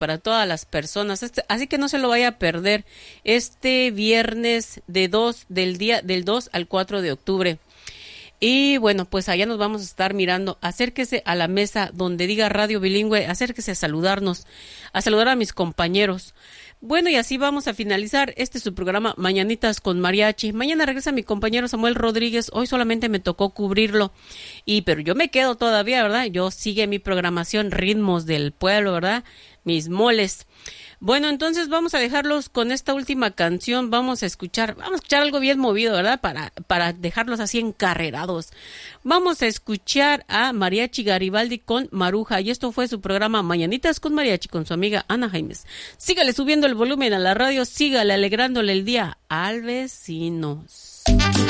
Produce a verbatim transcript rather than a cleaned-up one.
para todas las personas. Este, así que no se lo vaya a perder este viernes de dos, del día del dos al cuatro de octubre. Y bueno, pues allá nos vamos a estar mirando. Acérquese a la mesa donde diga Radio Bilingüe, acérquese a saludarnos, a saludar a mis compañeros. Bueno, y así vamos a finalizar este su programa Mañanitas con Mariachi. Mañana regresa mi compañero Samuel Rodríguez. Hoy solamente me tocó cubrirlo. Y pero yo me quedo todavía, ¿verdad? Yo sigue mi programación Ritmos del Pueblo, ¿verdad? Mis moles. Bueno, entonces vamos a dejarlos con esta última canción. Vamos a escuchar, vamos a escuchar algo bien movido, ¿verdad? Para, para dejarlos así encarrerados. Vamos a escuchar a Mariachi Garibaldi con Maruja. Y esto fue su programa Mañanitas con Mariachi con su amiga Ana Jaimes. Sígale subiendo el volumen a la radio, sígale alegrándole el día al vecino.